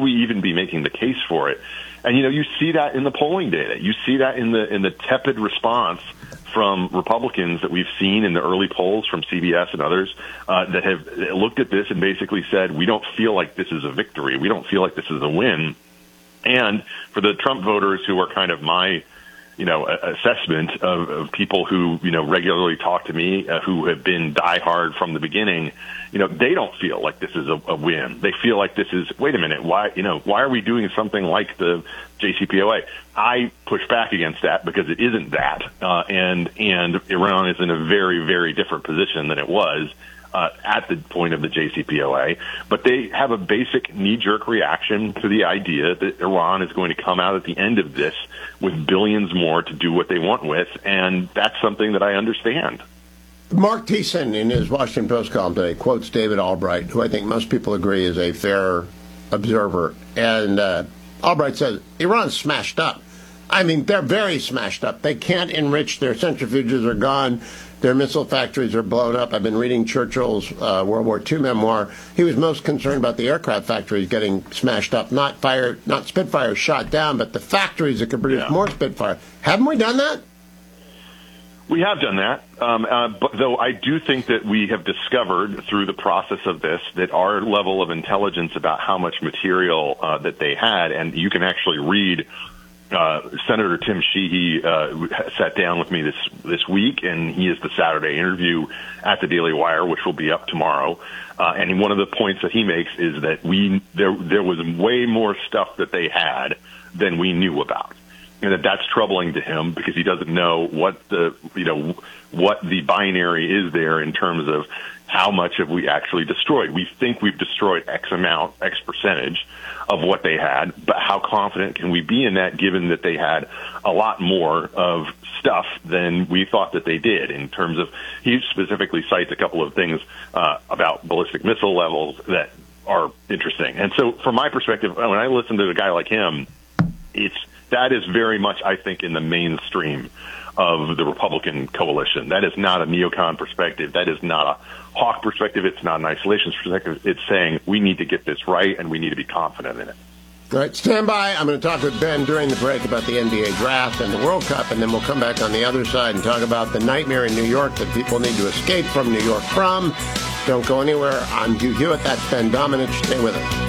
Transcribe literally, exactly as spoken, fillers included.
we even be making the case for it? And, you know, you see that in the polling data. You see that in the in the tepid response from Republicans that we've seen in the early polls from C B S and others uh, that have looked at this and basically said, we don't feel like this is a victory. We don't feel like this is a win. And for the Trump voters who are kind of my, you know, assessment of, of people who, you know, regularly talk to me, uh, who have been diehard from the beginning, you know, they don't feel like this is a, a win. They feel like this is, wait a minute, why, you know, why are we doing something like the J C P O A? I push back against that because it isn't that. Uh, and, and Iran is in a very, very different position than it was Uh, at the point of the J C P O A, but they have a basic knee-jerk reaction to the idea that Iran is going to come out at the end of this with billions more to do what they want with, and that's something that I understand. Mark Thiessen, in his Washington Post column today, quotes David Albright, who I think most people agree is a fair observer, and uh, Albright says, Iran's smashed up. I mean, they're very smashed up. They can't enrich. Their centrifuges are gone. Their missile factories are blown up. I've been reading Churchill's uh, World War Two memoir. He was most concerned about the aircraft factories getting smashed up, not fire, not Spitfires shot down, but the factories that could produce yeah. more Spitfire. Haven't we done that? We have done that, um, uh, but though I do think that we have discovered through the process of this that our level of intelligence about how much material uh, that they had, and you can actually read Uh, Senator Tim Sheehy uh, sat down with me this this week, and he is the Saturday interview at the Daily Wire, which will be up tomorrow. Uh, and one of the points that he makes is that we there there was way more stuff that they had than we knew about, and that that's troubling to him because he doesn't know what the you know what the binary is there in terms of how much have we actually destroyed. We think we've destroyed X amount, X percentage of what they had, but how confident can we be in that given that they had a lot more of stuff than we thought that they did in terms of, he specifically cites a couple of things uh, about ballistic missile levels that are interesting. And so from my perspective, when I listen to a guy like him, it's, that is very much, I think, in the mainstream of the Republican coalition. That is not a neocon perspective. That is not a hawk perspective. It's not an isolationist perspective. It's saying we need to get this right and we need to be confident in it. All right, stand by. I'm going to talk with Ben during the break about the N B A draft and the World Cup, and then we'll come back on the other side and talk about the nightmare in New York that people need to escape from New York from. Don't go anywhere. I'm Hugh Hewitt. That's Ben Domenech. Stay with us.